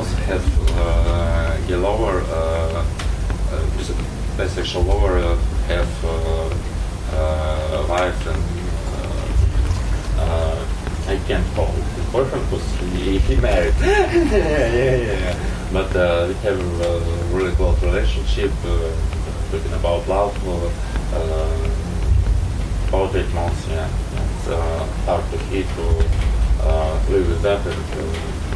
also have a lover, with a bisexual lover, have wife and I can't call it boyfriend because he married. yeah. But we have a really close relationship, talking about love, about 8 months, yeah. It's hard to live with that and